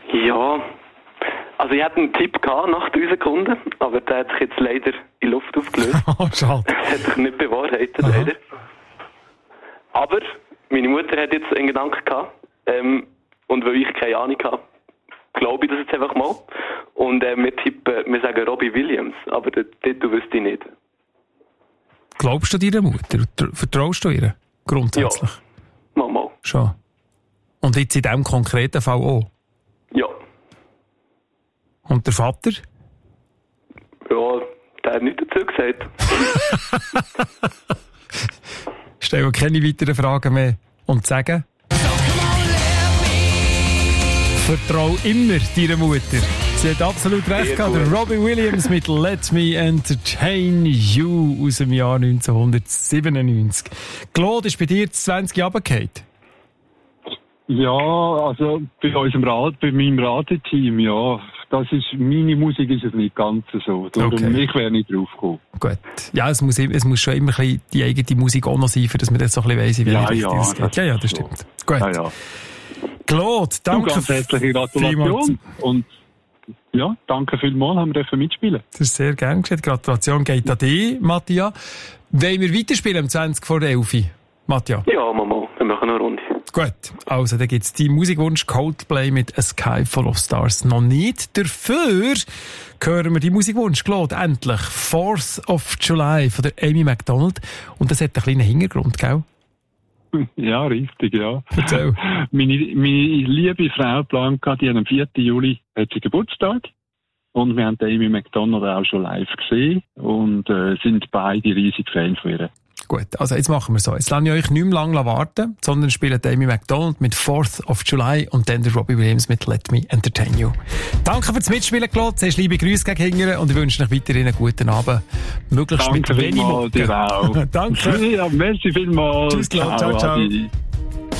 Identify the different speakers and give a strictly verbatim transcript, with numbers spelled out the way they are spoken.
Speaker 1: Ja, also ich hatte einen Tipp gehabt nach drei Sekunden, aber der hat sich jetzt leider in Luft aufgelöst.
Speaker 2: Oh, schade.
Speaker 1: Das hat sich nicht bewahrheitet, Aha. leider. Aber meine Mutter hat jetzt einen Gedanken gehabt, ähm, und weil ich keine Ahnung habe, glaube ich das jetzt einfach mal. Und äh, wir tippen, wir sagen Robbie Williams, aber den Titel wüsste ich nicht.
Speaker 2: Glaubst du deiner Mutter? Vertraust du ihr? Grundsätzlich?
Speaker 1: Ja, mal, mal.
Speaker 2: Schon. Und jetzt in diesem konkreten Fall auch?
Speaker 1: Ja.
Speaker 2: Und der Vater?
Speaker 1: Ja, der hat nichts dazu gesagt.
Speaker 2: Stell keine weiteren Fragen mehr. Und sagen? Vertrau immer deiner Mutter. Sie hat absolut recht gehabt. Der Robbie Williams mit Let Me Entertain You aus dem Jahr neunzehnhundertsiebenundneunzig. Claude, ist bei dir zwanzig runtergefallen?
Speaker 3: Ja, also bei unserem Rad, bei meinem Radeteam, ja. Das ist, meine Musik ist es nicht ganz so. Darum okay. Ich wäre nicht drauf gekommen.
Speaker 2: Gut. Ja, es muss, es muss schon immer ein bisschen die eigene Musik auch noch sein, für dass man das so ein bisschen weiss, wie
Speaker 3: ja,
Speaker 2: richtig
Speaker 3: ja,
Speaker 2: das geht. Ja, ja, das stimmt. So. Gut.
Speaker 3: Ja, ja.
Speaker 2: Claude, danke.
Speaker 3: Du, ganz herzliche Gratulation. Und ja, danke vielmals, haben wir dürfen mitspielen.
Speaker 2: Das ist sehr gern geschehen. Gratulation geht an dich, Mattia. Wollen wir weiterspielen um zwanzig vor elf? Mattia?
Speaker 1: Ja, Mama, wir machen eine Runde.
Speaker 2: Gut, also dann gibt's die Musikwunsch Coldplay mit A Sky Full of Stars noch nicht. Dafür hören wir die Musikwunsch, Claude, endlich. fourth of July von der Amy Macdonald. Und das hat einen kleinen Hintergrund, gell?
Speaker 3: Ja, richtig, ja.
Speaker 2: Erzähl.
Speaker 3: Meine, meine liebe Frau Blanca, die am vierten Juli hat sie Geburtstag. Und wir haben Amy Macdonald auch schon live gesehen. Und äh, sind beide riesig Fans von ihr.
Speaker 2: Gut, also jetzt machen wir so. Jetzt lasse ich euch nicht mehr lange warten, sondern spielt Amy Macdonald mit fourth of July und dann der Robbie Williams mit Let Me Entertain You. Danke fürs Mitspielen, Claude. Zuerst liebe Grüße gegen Hingern und ich wünsche euch weiterhin einen guten Abend. Möglichst
Speaker 3: Danke
Speaker 2: mit wenig
Speaker 3: Mucke.
Speaker 2: Danke.
Speaker 3: Ja, merci vielmals.
Speaker 2: Tschüss, Claude. Ciao, ciao. ciao.